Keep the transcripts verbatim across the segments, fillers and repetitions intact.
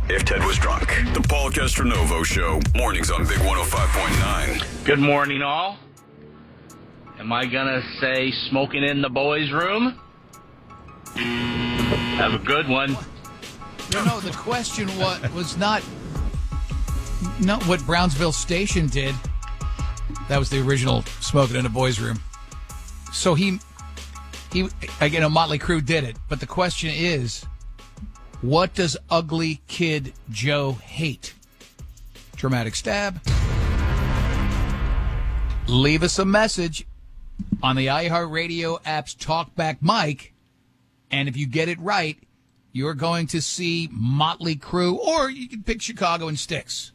If Ted Was Drunk. The Paul Castronovo Show. Mornings on Big one oh five point nine. Good morning, all. Am I going to say smoking in the boys' room? Have a good one. No, no, the question was, was not, not what Brownsville Station did. That was the original smoking in the boys' room. So he, he again, a Motley Crue did it. But the question is, what does Ugly Kid Joe hate? Dramatic stab. Leave us a message on the iHeartRadio app's Talkback Mike, and if you get it right, you're going to see Motley Crue, or you can pick Chicago and Styx.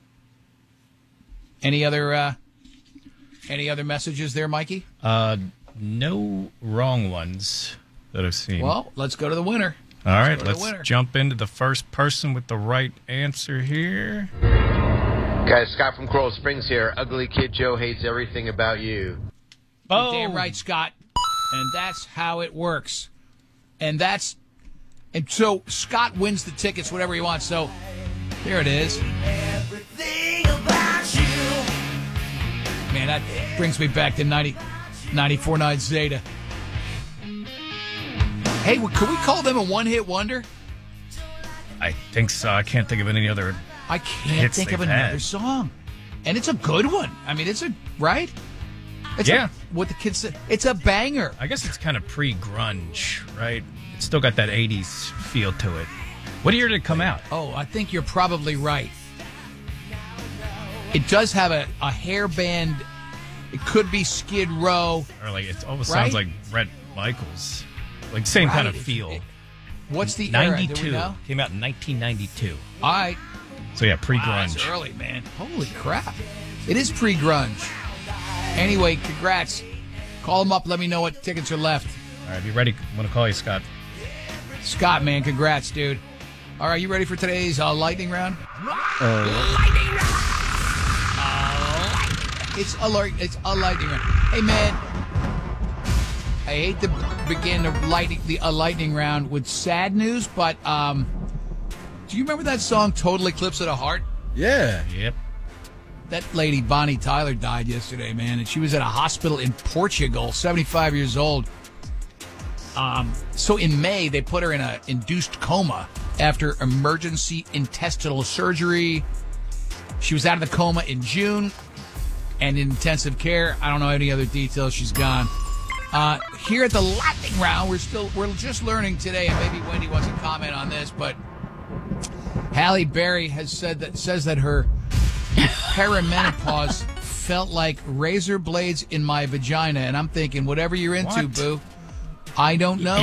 Any other uh, any other messages there, Mikey? Uh, no wrong ones that I've seen. Well, let's go to the winner. All right, let's, let's jump into the first person with the right answer here. Guys, Scott from Coral Springs here. Ugly Kid Joe hates everything about you. Oh, damn right, Scott. And that's how it works. And that's, and so Scott wins the tickets, whatever he wants. So there it is. Everything about you. Man, that brings me back to ninety, ninety-four point nine Zeta. Hey, could we call them a one-hit wonder? I think so. I can't think of any other. I can't think of another had. song. And it's a good one. I mean, it's a, right? It's yeah. A, what the kids say. It's a banger. I guess it's kind of pre-grunge, right? It's still got that eighties feel to it. What year did it come out? Oh, I think you're probably right. It does have a, a hair band. It could be Skid Row. Or like, it almost right? sounds like Bret Michaels. Like, same right. kind of feel. It, what's the ninety-two. era? Do we know? Came out in nineteen ninety-two. All right. So, yeah, pre-grunge. Wow, that's early, man. Holy crap. It is pre-grunge. Anyway, congrats. Call them up. Let me know what tickets are left. All right, be ready. I'm going to call you, Scott. Scott, man, congrats, dude. All right, you ready for today's uh, lightning round? Uh, lightning round! Uh, it's, a, it's a lightning round. Hey, man, I hate to begin the lightning, the, a lightning round with sad news, but um, do you remember that song, Total Eclipse of the Heart? Yeah. Yep. That lady, Bonnie Tyler, died yesterday, man, and she was at a hospital in Portugal, seventy-five years old. Um, so in May, they put her in an induced coma after emergency intestinal surgery. She was out of the coma in June and in intensive care. I don't know any other details. She's gone. Uh, here at the lightning round, we're still we're just learning today, and maybe Wendy wants to comment on this, but Halle Berry has said that says that her perimenopause felt like razor blades in my vagina, and I'm thinking, whatever you're into, What? boo, I don't know.